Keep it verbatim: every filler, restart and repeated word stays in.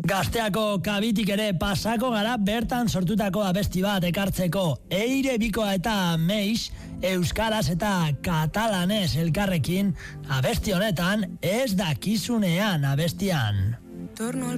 Gazteako kabitik ere pasako gara bertan sortutako abesti bat ekartzeko. Eire bikoa eta meix, euskaraz eta katalanez elkarrekin, abesti honetan ez dakizunean abestian.